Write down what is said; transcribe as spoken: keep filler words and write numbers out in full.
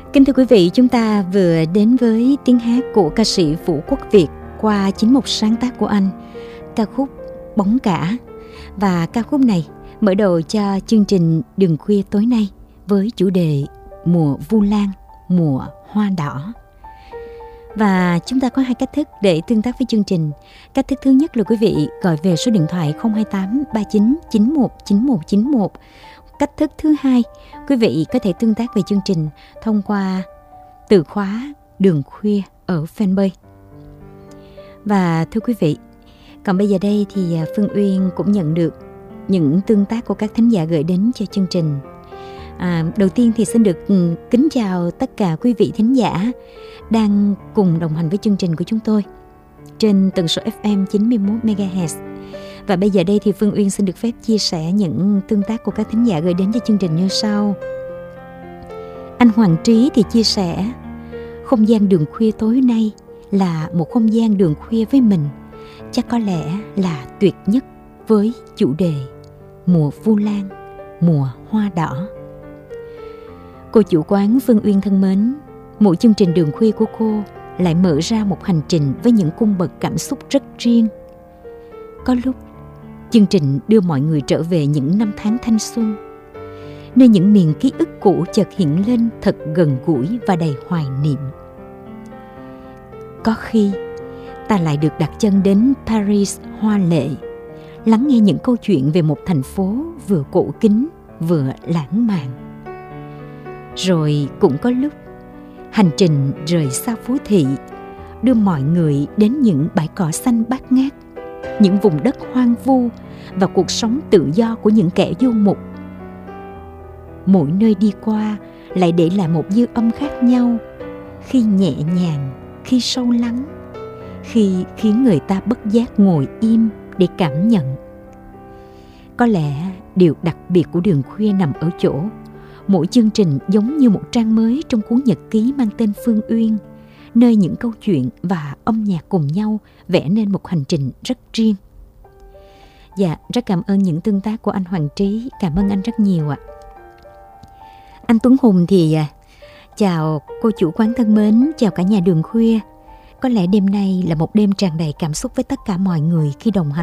Kính thưa quý vị, chúng ta vừa đến với tiếng hát của ca sĩ Vũ Quốc Việt qua chính một sáng tác của anh, ca khúc Bóng Cả. Và ca khúc này mở đầu cho chương trình Đường Khuya tối nay với chủ đề Mùa Vu Lan, mùa hoa đỏ. Và chúng ta có hai cách thức để tương tác với chương trình. Cách thức thứ nhất là quý vị gọi về số điện thoại không hai tám ba chín chín một chín một chín một. Cách thức thứ hai, quý vị có thể tương tác về chương trình thông qua từ khóa Đường Khuya ở fanpage. Và thưa quý vị, còn bây giờ đây thì Phương Uyên cũng nhận được những tương tác của các thính giả gửi đến cho chương trình. À, đầu tiên thì xin được kính chào tất cả quý vị thính giả đang cùng đồng hành với chương trình của chúng tôi trên tần số ép em chín mươi mốt mê ga héc. Và bây giờ đây thì Phương Uyên xin được phép chia sẻ những tương tác của các thính giả gửi đến cho chương trình như sau. Anh Hoàng Trí thì chia sẻ: không gian đường khuya tối nay là một không gian đường khuya với mình, chắc có lẽ là tuyệt nhất với chủ đề mùa vu lan, mùa hoa đỏ. Cô chủ quán Phương Uyên thân mến, mỗi chương trình đường khuya của cô lại mở ra một hành trình với những cung bậc cảm xúc rất riêng. Có lúc chương trình đưa mọi người trở về những năm tháng thanh xuân, nơi những miền ký ức cũ chợt hiện lên thật gần gũi và đầy hoài niệm. Có khi ta lại được đặt chân đến Paris hoa lệ, lắng nghe những câu chuyện về một thành phố vừa cổ kính vừa lãng mạn. Rồi cũng có lúc hành trình rời xa phố thị đưa mọi người đến những bãi cỏ xanh bát ngát, những vùng đất hoang vu và cuộc sống tự do của những kẻ du mục. Mỗi nơi đi qua lại để lại một dư âm khác nhau, khi nhẹ nhàng, khi sâu lắng, khi khiến người ta bất giác ngồi im để cảm nhận. Có lẽ điều đặc biệt của đường khuya nằm ở chỗ mỗi chương trình giống như một trang mới trong cuốn nhật ký mang tên Phương Uyên, nơi những câu chuyện và âm nhạc cùng nhau vẽ nên một hành trình rất riêng. Dạ, rất cảm ơn những tương tác của anh Hoàng Trí, cảm ơn anh rất nhiều ạ. Anh Tuấn Hùng thì chào cô chủ quán thân mến, chào cả nhà đường khuya. Có lẽ đêm nay là một đêm tràn đầy cảm xúc với tất cả mọi người khi đồng hành